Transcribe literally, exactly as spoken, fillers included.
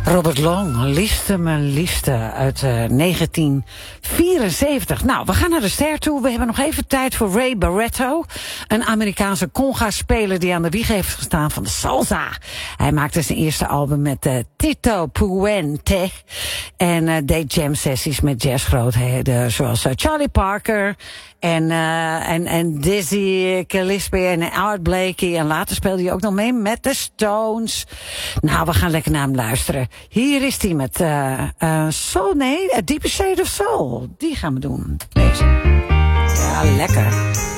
Robert Long, liefste mijn liefste, uit uh, negentien vierenzeventig. Nou, we gaan naar de ster toe. We hebben nog even tijd voor Ray Barretto. Een Amerikaanse conga-speler die aan de wieg heeft gestaan van de salsa. Hij maakte zijn eerste album met uh, Tito Puente. En uh, deed jam sessies met jazzgrootheden zoals uh, Charlie Parker en, uh, en, en Dizzy Gillespie en Art Blakey. En later speelde hij ook nog mee met de Stones. Nou, we gaan lekker naar hem luisteren. Hier is hij met uh, uh, Soul, nee, A Deeper Shade of Soul. Die gaan we doen. Deze. Ja, lekker.